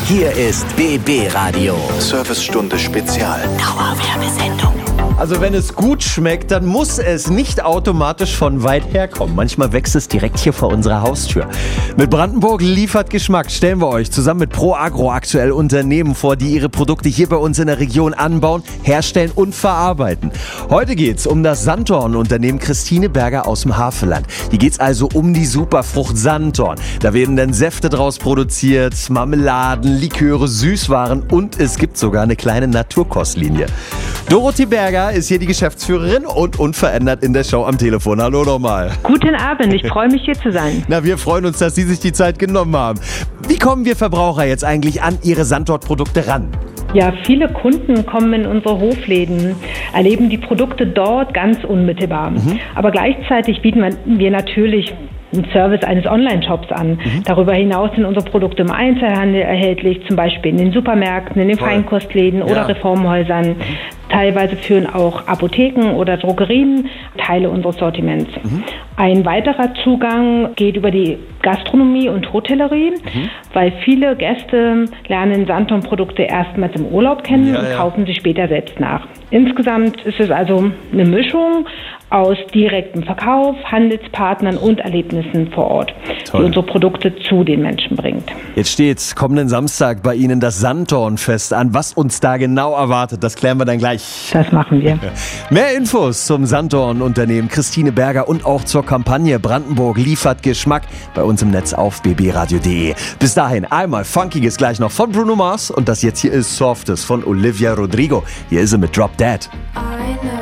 Hier ist BB Radio. Servicestunde Spezial. Dauerwerbesendung. Also wenn es gut schmeckt, dann muss es nicht automatisch von weit herkommen. Manchmal wächst es direkt hier vor unserer Haustür. Mit Brandenburg liefert Geschmack stellen wir euch zusammen mit ProAgro aktuell Unternehmen vor, die ihre Produkte hier bei uns in der Region anbauen, herstellen und verarbeiten. Heute geht's um das Sanddorn-Unternehmen Christine Berger aus dem Havelland. Hier geht's also um die Superfrucht Sanddorn. Da werden dann Säfte draus produziert, Marmeladen, Liköre, Süßwaren und es gibt sogar eine kleine Naturkostlinie. Dorothee Berger ist hier die Geschäftsführerin und unverändert in der Show am Telefon. Hallo nochmal. Guten Abend, ich freue mich hier zu sein. Na, wir freuen uns, dass Sie sich die Zeit genommen haben. Wie kommen wir Verbraucher jetzt eigentlich an Ihre Sanddorn-Produkte ran? Ja, viele Kunden kommen in unsere Hofläden, erleben die Produkte dort ganz unmittelbar. Aber gleichzeitig bieten wir natürlich einen Service eines Online-Shops an. Darüber hinaus sind unsere Produkte im Einzelhandel erhältlich, zum Beispiel in den Supermärkten, in den Feinkostläden oder Reformhäusern. Teilweise führen auch Apotheken oder Drogerien Teile unseres Sortiments. Ein weiterer Zugang geht über die Gastronomie und Hotellerie, weil viele Gäste lernen Sanddorn-Produkte erstmals im Urlaub kennen und kaufen sie später selbst nach. Insgesamt ist es also eine Mischung aus direktem Verkauf, Handelspartnern und Erlebnissen vor Ort, die unsere Produkte zu den Menschen bringt. Jetzt steht kommenden Samstag bei Ihnen das Sanddornfest an. Was uns da genau erwartet, das klären wir dann gleich. Das machen wir. Mehr Infos zum Sanddorn-Unternehmen Christine Berger und auch zur Kampagne Brandenburg liefert Geschmack bei uns im Netz auf bbradio.de. Bis dahin einmal Funkiges gleich noch von Bruno Mars und das jetzt hier ist Softes von Olivia Rodrigo. Hier ist sie mit Drop Dead.